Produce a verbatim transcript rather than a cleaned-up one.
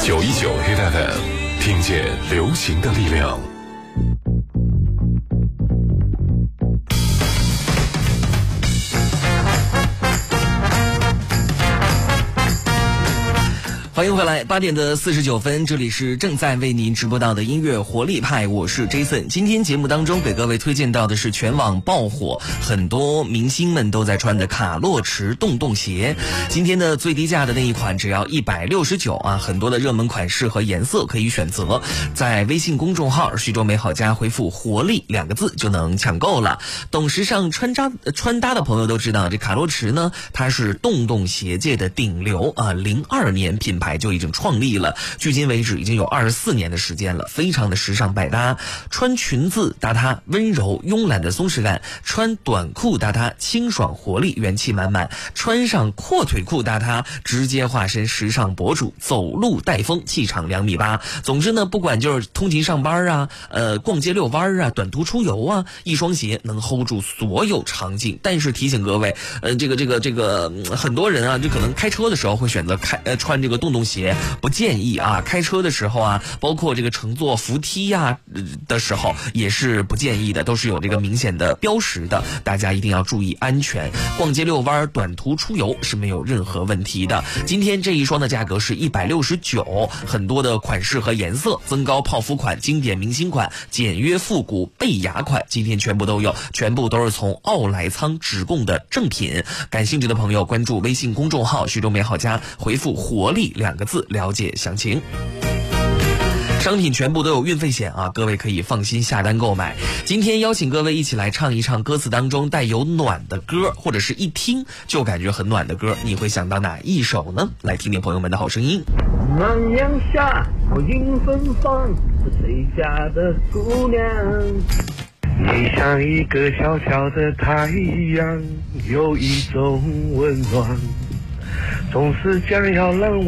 九一九 Hit F M， 听见流行的力量。 欢迎回来，八点的四十九分，这里是正在为您直播到的音乐活力派，我是 Jason。今天节目当中给各位推荐到的是全网爆火，很多明星们都在穿的卡洛驰洞洞鞋。今天的最低价的那一款只要一百六十九啊，很多的热门款式和颜色可以选择，在微信公众号徐州美好家回复活力两个字就能抢购了。懂时尚穿搭穿搭的朋友都知道，这卡洛驰呢，它是洞洞鞋界的顶流啊，零二年品牌就已经创立了，距今为止已经有二十四年的时间了，非常的时尚百搭。穿裙子搭它温柔慵懒的松弛感，穿短裤搭它清爽活力元气满满，穿上阔腿裤搭它直接化身时尚博主，走路带风，气场两米八。总之呢，不管就是通勤上班啊，呃，逛街遛弯啊，短途出游啊，一双鞋能 hold 住所有场景。但是提醒各位，呃，这个这个这个、嗯、很多人啊，就可能开车的时候会选择开呃穿这个洞洞鞋，不建议啊。开车的时候啊，包括这个乘坐扶梯呀、啊、的时候也是不建议的，都是有这个明显的标识的，大家一定要注意安全。逛街遛弯、短途出游是没有任何问题的。今天这一双的价格是一百六十九，很多的款式和颜色，增高泡芙款、经典明星款、简约复古贝雅款，今天全部都有，全部都是从奥莱仓直供的正品。感兴趣的朋友关注微信公众号徐州美好家，回复活力两个字了解详情。商品全部都有运费险啊，各位可以放心下单购买。今天邀请各位一起来唱一唱歌词当中带有暖的歌，或者是一听就感觉很暖的歌，你会想到哪一首呢？来听听朋友们的好声音。 暖阳下，我迎芬芳，是谁家的姑娘？你像一个小小的太阳，有一种温暖，总是将要让我